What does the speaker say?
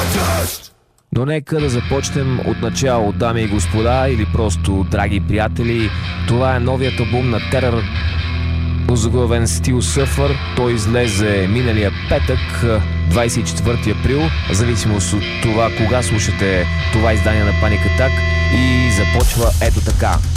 Но нека да започнем от начало, дами и господа, или просто драги приятели. Това е новият албум на Terror, озаглавен Still Suffer. Той излезе миналия петък, 24 април, в зависимост от това кога слушате това издание на Panic Attack, и започва ето така.